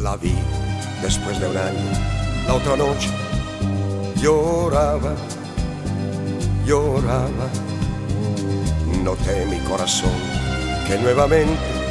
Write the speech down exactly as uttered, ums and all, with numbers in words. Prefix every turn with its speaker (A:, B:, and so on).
A: La vi después de un año, la otra noche. Lloraba, lloraba. Noté mi corazón que nuevamente